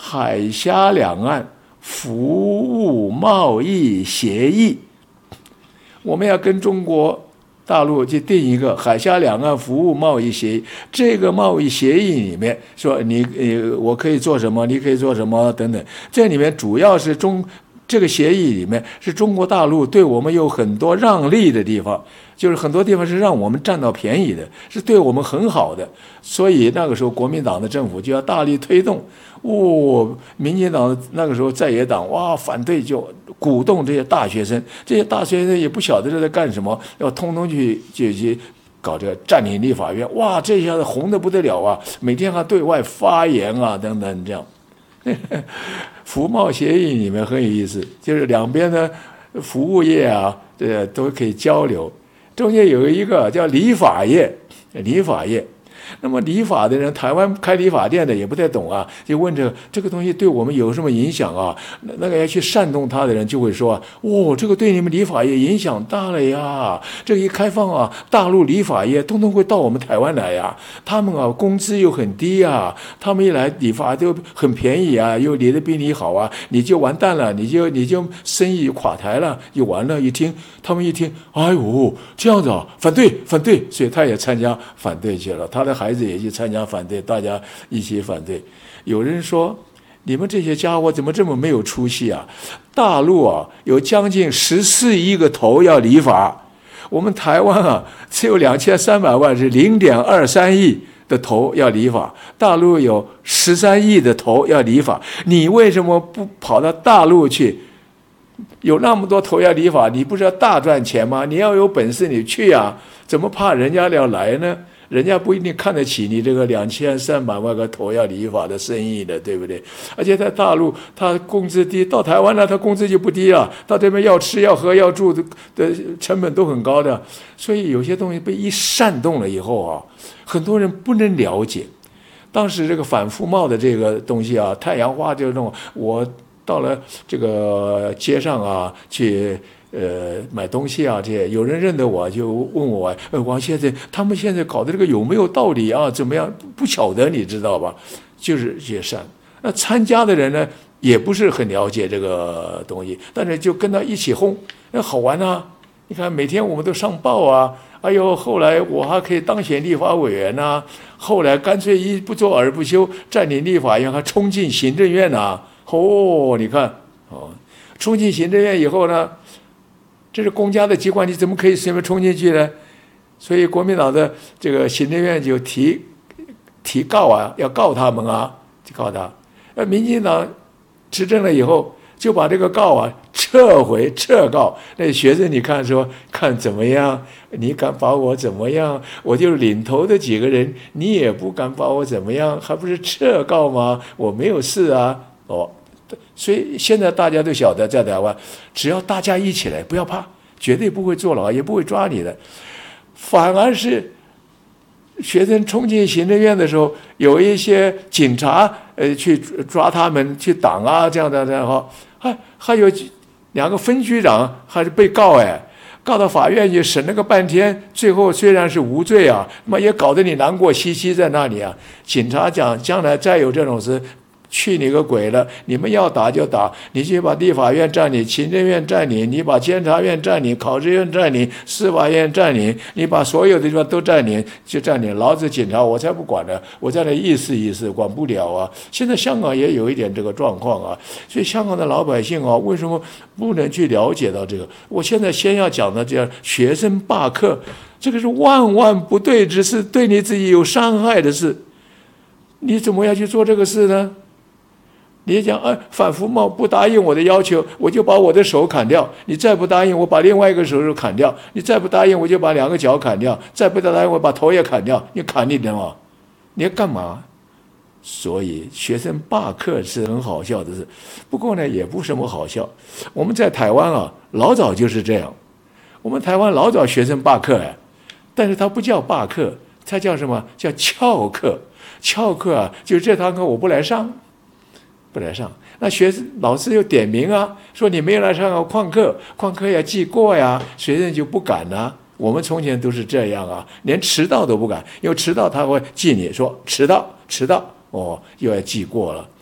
海峡两岸服务贸易协议，我们要跟中国大陆去定一个海峡两岸服务贸易协议。这个贸易协议里面说我可以做什么，你可以做什么等等。这里面主要是这个协议里面是中国大陆对我们有很多让利的地方，就是很多地方是让我们占到便宜的，是对我们很好的。所以那个时候国民党的政府就要大力推动。民进党那个时候在野党反对，就鼓动这些大学生，这些大学生也不晓得这在干什么，要通通去搞这个占领立法院。这下子红得不得了啊！每天还对外发言啊，等等这样。服贸协议里面很有意思，就是两边的服务业啊，都可以交流。中间有一个叫理发业。那么理发的人，台湾开理发店的也不太懂啊，就问这个东西对我们有什么影响啊？那个要去煽动他的人就会说，这个对你们理发业影响大了呀！这一开放啊，大陆理发业通通会到我们台湾来呀。他们啊，工资又很低啊，他们一来理发就很便宜啊，又理得比你好啊，你就完蛋了，你就生意垮台了，就完了。他们一听，哎呦，这样子啊，反对，所以他也参加反对去了，他的孩子也去参加反对，大家一起反对。有人说，你们这些家伙怎么这么没有出息啊？大陆啊有将近14亿个头要理发，我们台湾啊只有2300万，是0.23亿的头要理发，大陆有13亿的头要理发，你为什么不跑到大陆去？有那么多头要理发，你不是要大赚钱吗？你要有本事你去啊，怎么怕人家要来呢？人家不一定看得起你这个2300万个头要理发的生意的，对不对？而且在大陆他工资低，到台湾呢他工资就不低了，到这边要吃要喝要住的成本都很高的。所以有些东西被一煽动了以后啊，很多人不能了解。当时这个反服贸的这个东西啊，太阳花就弄我到了这个街上啊去买东西啊，这些有人认得我，就问我，王先生，他们现在搞的这个有没有道理啊？怎么样？不晓得，你知道吧？就是这些善。那参加的人呢，也不是很了解这个东西，但是就跟他一起轰，好玩啊！你看每天我们都上报啊，哎呦，后来我还可以当选立法委员啊，后来干脆一不做二不休，占领立法院，还冲进行政院啊！你看，冲进行政院以后呢，这是公家的机关，你怎么可以随便冲进去呢？所以国民党的这个行政院就提告啊，要告他们啊，就告他。民进党执政了以后，就把这个告啊撤告。那学生你看说看怎么样？你敢把我怎么样？我就领头的几个人，你也不敢把我怎么样，还不是撤告吗？我没有事啊，所以现在大家都晓得，在台湾，只要大家一起来，不要怕，绝对不会坐牢，也不会抓你的。反而是学生冲进行政院的时候，有一些警察去抓他们，去挡啊，这样哈，还有2个分局长还是被告告到法院去审了个半天，最后虽然是无罪啊，也搞得你难过兮兮在那里啊。警察讲，将来再有这种事，去你个鬼了！你们要打就打，你去把立法院占领，行政院占领，你把监察院占领，考试院占领，司法院占领，你把所有的地方都占领，就占领。老子警察我才不管呢，我在那意思，管不了啊！现在香港也有一点这个状况啊，所以香港的老百姓啊，为什么不能去了解到这个？我现在先要讲的这样，学生罢课，这个是万万不对之事，对你自己有伤害的事，你怎么要去做这个事呢？你讲反服贸不答应我的要求，我就把我的手砍掉；你再不答应，我把另外一个手砍掉；你再不答应，我就把2个脚砍掉；再不答应，我把头也砍掉。你砍你的嘛？你要干嘛？所以学生罢课是很好笑的事，不过呢，也不什么好笑。我们在台湾啊，老早就是这样。我们台湾老早学生罢课但是它不叫罢课，它叫什么？叫翘课。翘课啊，就是这堂课我不来上。那老师又点名啊，说你没有来上旷课要记过呀，学生就不敢啊。我们从前都是这样啊，连迟到都不敢，因为迟到他会记你说迟到又要记过了。